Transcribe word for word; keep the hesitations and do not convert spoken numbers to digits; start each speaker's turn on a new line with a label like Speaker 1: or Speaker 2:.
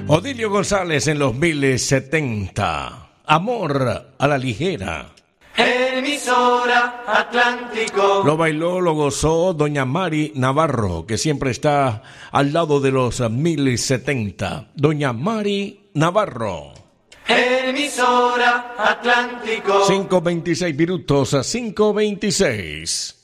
Speaker 1: Odilio González en los mil setenta. Amor a la ligera.
Speaker 2: Emisora Atlántico.
Speaker 1: Lo bailó, lo gozó doña Mari Navarro, que siempre está al lado de los mil setenta. Doña Mari Navarro.
Speaker 2: Emisora Atlántico.
Speaker 1: cinco veintiséis minutos a cinco veintiséis.